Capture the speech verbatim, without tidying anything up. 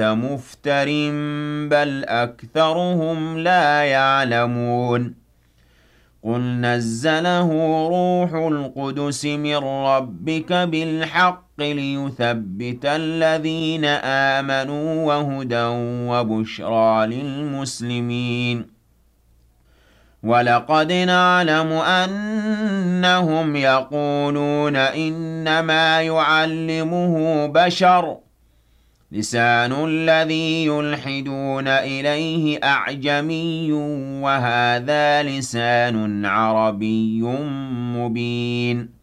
مفتر بل أكثرهم لا يعلمون قل نزله روح القدس من ربك بالحق ليثبت الذين آمنوا وهدى وبشرى للمسلمين ولقد نعلم أنهم يقولون إنما يعلمه بشر لسان الذي يلحدون إليه أعجمي وهذا لسان عربي مبين